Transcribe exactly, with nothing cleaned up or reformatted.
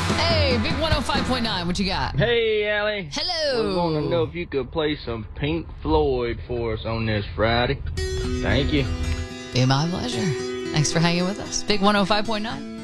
Hey, Big one oh five point nine, what you got? Hey, Allie. Hello. I want to know if you could play some Pink Floyd for us on this Friday. Thank you. Be my pleasure. Thanks for hanging with us. Big one oh five point nine.